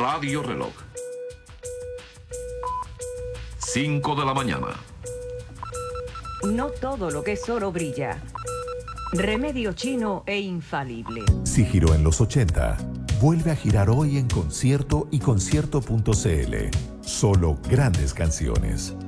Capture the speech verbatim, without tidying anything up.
Radio Reloj. cinco de la mañana. No todo lo que es oro brilla. Remedio chino e infalible. Si giró en los ochenta, vuelve a girar hoy en Concierto y concierto punto c l. Solo grandes canciones.